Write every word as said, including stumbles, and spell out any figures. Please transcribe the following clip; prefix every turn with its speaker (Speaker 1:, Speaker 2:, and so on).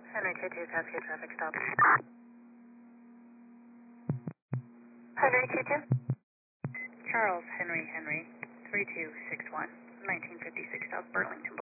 Speaker 1: Henry K two, Cascade traffic stop. Henry K two.
Speaker 2: Charles Henry Henry, three two six one, nineteen fifty-six South Burlington.